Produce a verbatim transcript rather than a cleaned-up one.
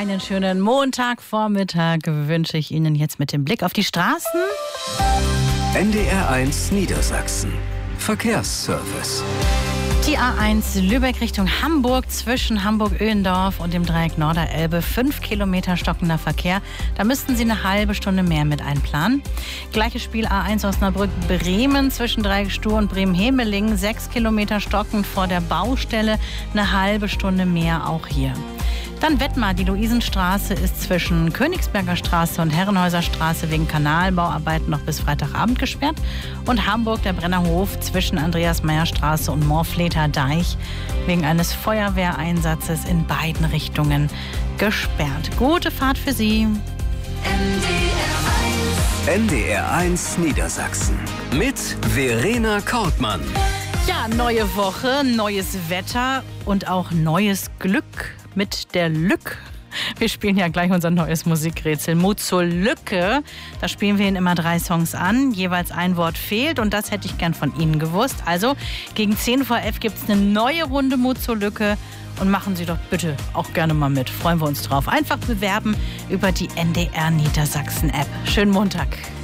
Einen schönen Montagvormittag wünsche ich Ihnen jetzt mit dem Blick auf die Straßen. N D R eins Niedersachsen. Verkehrsservice. Die A eins Lübeck Richtung Hamburg zwischen Hamburg-Öhendorf und dem Dreieck Norderelbe. Fünf Kilometer stockender Verkehr. Da müssten Sie eine halbe Stunde mehr mit einplanen. Gleiches Spiel A eins Osnabrück-Bremen zwischen Dreieck Stur und Bremen-Hemeling. Sechs Kilometer stockend vor der Baustelle. Eine halbe Stunde mehr auch hier. Dann Wettmar, die Luisenstraße ist zwischen Königsberger Straße und Herrenhäuser Straße wegen Kanalbauarbeiten noch bis Freitagabend gesperrt. Und Hamburg, der Brennerhof zwischen Andreas-Meyer-Straße und Moorfleter Deich wegen eines Feuerwehreinsatzes in beiden Richtungen gesperrt. Gute Fahrt für Sie. N D R eins Niedersachsen mit Verena Kortmann. Ja, neue Woche, neues Wetter und auch neues Glück mit der Lück. Wir spielen ja gleich unser neues Musikrätsel. Mut zur Lücke. Da spielen wir Ihnen immer drei Songs an. Jeweils ein Wort fehlt und das hätte ich gern von Ihnen gewusst. Also gegen zehn vor elf gibt es eine neue Runde Mut zur Lücke. Und machen Sie doch bitte auch gerne mal mit. Freuen wir uns drauf. Einfach bewerben über die N D R Niedersachsen App. Schönen Montag.